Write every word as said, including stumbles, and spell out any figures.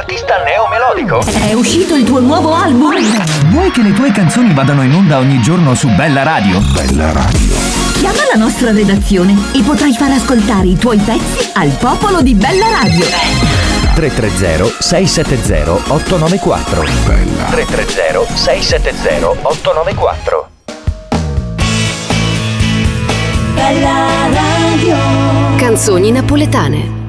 artista neomelodico? È uscito il tuo nuovo album? Vuoi che le tue canzoni vadano in onda ogni giorno su Bella Radio? Bella Radio. Chiama la nostra redazione e potrai far ascoltare i tuoi pezzi al popolo di Bella Radio. tre tre zero sei sette zero otto nove quattro. Bella. tre tre zero sei sette zero otto nove quattro. Bella Radio. Canzoni napoletane.